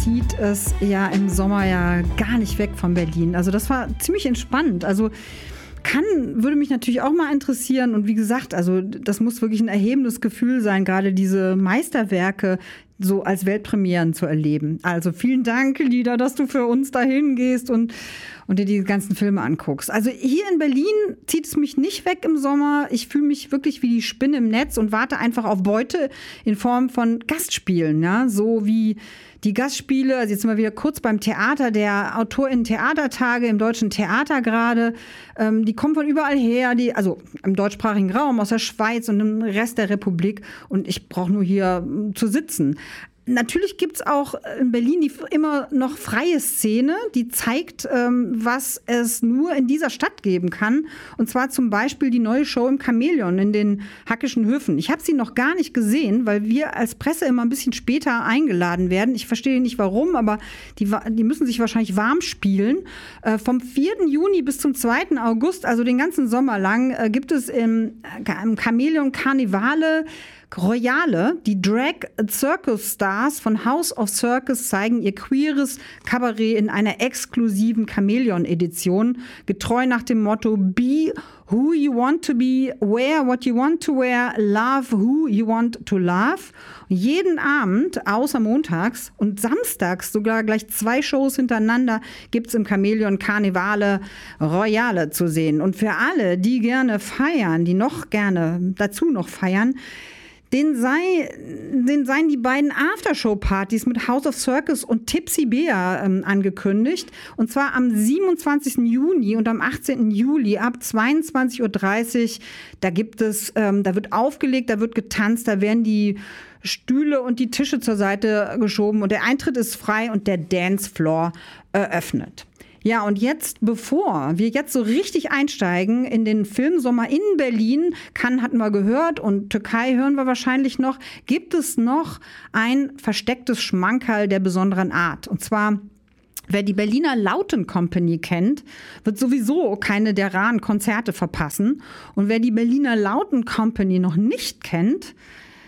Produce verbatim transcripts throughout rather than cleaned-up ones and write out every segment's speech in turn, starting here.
zieht es ja im Sommer ja gar nicht weg von Berlin. Also das war ziemlich entspannt. Also kann, würde mich natürlich auch mal interessieren. Und wie gesagt, also das muss wirklich ein erhebendes Gefühl sein, gerade diese Meisterwerke so als Weltpremieren zu erleben. Also vielen Dank, Lida, dass du für uns dahin gehst und, und dir die ganzen Filme anguckst. Also hier in Berlin zieht es mich nicht weg im Sommer. Ich fühle mich wirklich wie die Spinne im Netz und warte einfach auf Beute in Form von Gastspielen. Ja? So wie die Gastspiele, also jetzt sind wir wieder kurz beim Theater, der AutorInnen-Theatertage im Deutschen Theater gerade. Ähm, die kommen von überall her, die, also im deutschsprachigen Raum, aus der Schweiz und im Rest der Republik. Und ich brauche nur hier zu sitzen. Natürlich gibt es auch in Berlin die immer noch freie Szene, die zeigt, ähm, was es nur in dieser Stadt geben kann. Und zwar zum Beispiel die neue Show im Chamäleon in den Hackischen Höfen. Ich habe sie noch gar nicht gesehen, weil wir als Presse immer ein bisschen später eingeladen werden. Ich verstehe nicht warum, aber die, die müssen sich wahrscheinlich warm spielen. Äh, vom vierten Juni bis zum zweiten August, also den ganzen Sommer lang, äh, gibt es im, im Chamäleon Karnevale Royale. Die Drag Circus Stars von House of Circus zeigen ihr queeres Kabarett in einer exklusiven Chamäleon-Edition, getreu nach dem Motto Be who you want to be, wear what you want to wear, love who you want to love. Jeden Abend, außer montags und samstags, sogar gleich zwei Shows hintereinander, gibt es im Chamäleon Karnevale Royale zu sehen. Und für alle, die gerne feiern, die noch gerne dazu noch feiern, Den, sei, den seien die beiden Aftershow-Partys mit House of Circus und Tipsy Bea ähm, angekündigt. Und zwar am siebenundzwanzigsten Juni und am achtzehnten Juli ab zweiundzwanzig Uhr dreißig. Da gibt es, ähm, da wird aufgelegt, da wird getanzt, da werden die Stühle und die Tische zur Seite geschoben und der Eintritt ist frei und der Dancefloor eröffnet. Ja, und jetzt, bevor wir jetzt so richtig einsteigen in den Filmsommer in Berlin, Cannes hatten wir gehört und Türkei hören wir wahrscheinlich noch, gibt es noch ein verstecktes Schmankerl der besonderen Art. Und zwar, wer die Berliner Lauten Company kennt, wird sowieso keine der raren Konzerte verpassen. Und wer die Berliner Lauten Company noch nicht kennt,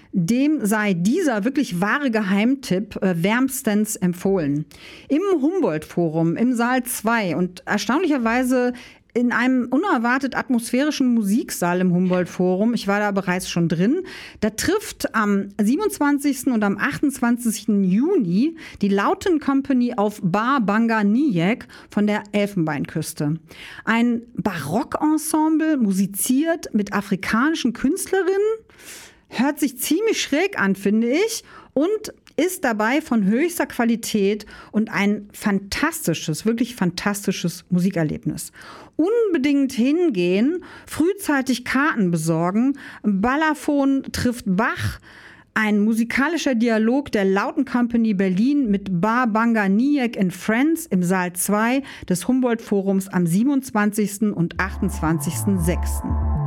dem sei dieser wirklich wahre Geheimtipp äh, wärmstens empfohlen. Im Humboldt-Forum, im Saal zwei und erstaunlicherweise in einem unerwartet atmosphärischen Musiksaal im Humboldt-Forum, ich war da bereits schon drin, da trifft am siebenundzwanzigsten und am achtundzwanzigsten Juni die Lauten Company auf Bar Banga Niyek von der Elfenbeinküste. Ein Barockensemble musiziert mit afrikanischen Künstlerinnen. Hört sich ziemlich schräg an, finde ich, und ist dabei von höchster Qualität und ein fantastisches, wirklich fantastisches Musikerlebnis. Unbedingt hingehen, frühzeitig Karten besorgen, Balafon trifft Bach, ein musikalischer Dialog der Lauten Company Berlin mit Bar Banga Niyek and Friends im Saal zwei des Humboldt-Forums am siebenundzwanzigsten und achtundzwanzigsten sechsten